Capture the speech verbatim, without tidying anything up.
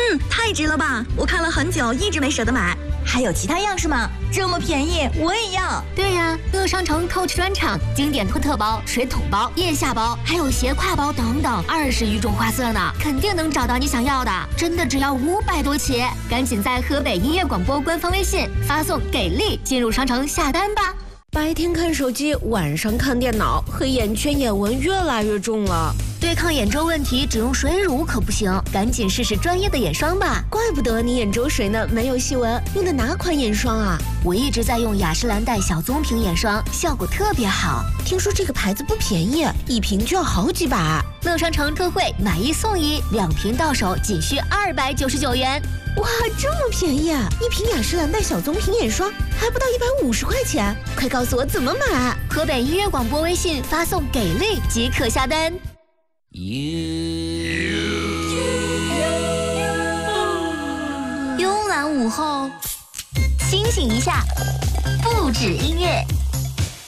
嗯，太值了吧！我看了很久，一直没舍得买。 还有其他样式吗？这么便宜，我也要。 对呀，乐商城 Coach 专场，经典托特包、水桶包、腋下包，还有斜挎包等等，二十余种花色呢，肯定能找到你想要的。真的只要五百多起，赶紧在河北音乐广播官方微信发送“给力”进入商城下单吧。 白天看手机，晚上看电脑，黑眼圈、眼纹越来越重了。 对抗眼周问题，只用水乳可不行，赶紧试试专业的眼霜吧。 怪不得你眼周水呢没有细纹，用的哪款眼霜啊？ 我一直在用雅诗兰黛小棕瓶眼霜，效果特别好。 听说这个牌子不便宜，一瓶就要好几百。 乐商城特惠，买一送一，两瓶到手仅需二百九十九元。 哇，这么便宜啊！一瓶雅诗兰黛小棕瓶眼霜还不到一百五十块钱，快告诉我怎么买！ 河北音乐广播微信发送“给力”即可下单。慵懒午后，清醒一下，不止音乐。